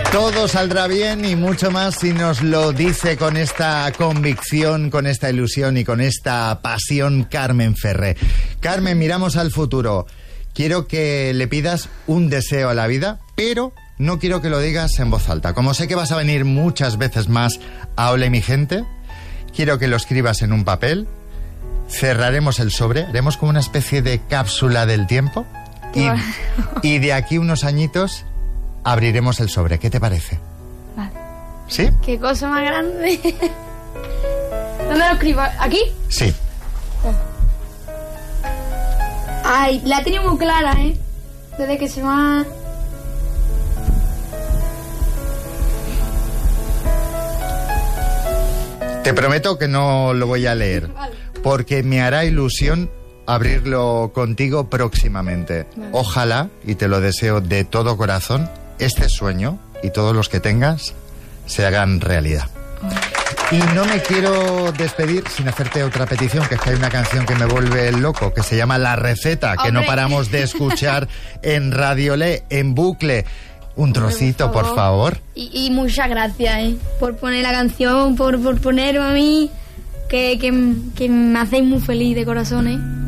Todo saldrá bien y mucho más si nos lo dice con esta convicción, con esta ilusión y con esta pasión Carmen Ferré. Carmen, miramos al futuro. Quiero que le pidas un deseo a la vida, pero no quiero que lo digas en voz alta. Como sé que vas a venir muchas veces más a Hola mi gente, quiero que lo escribas en un papel, cerraremos el sobre, haremos como una especie de cápsula del tiempo y de aquí unos añitos abriremos el sobre. ¿Qué te parece? Vale. ¿Sí? Qué cosa más grande. ¿Dónde lo escribo? ¿Aquí? Sí. Ay, la he tenido muy clara, ¿eh? Desde que se va... Te prometo que no lo voy a leer, Vale. porque me hará ilusión abrirlo contigo próximamente. Vale. Ojalá, y te lo deseo de todo corazón, este sueño y todos los que tengas se hagan realidad. Y no me quiero despedir sin hacerte otra petición, que es que hay una canción que me vuelve loco, que se llama La Receta, que no paramos de escuchar en Radio Le, en bucle. Un trocito, por favor. Y muchas gracias, por poner la canción, por ponerme a mí, que me hacéis muy feliz de corazón,